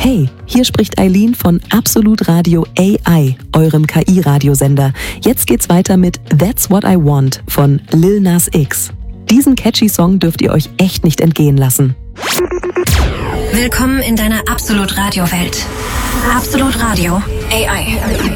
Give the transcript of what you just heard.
Hey, hier spricht Eileen von Absolut Radio AI, eurem KI-Radiosender. Jetzt geht's weiter mit That's What I Want von Lil Nas X. Diesen catchy Song dürft ihr euch echt nicht entgehen lassen. Willkommen in deiner Absolut Radio Welt. Absolut Radio AI.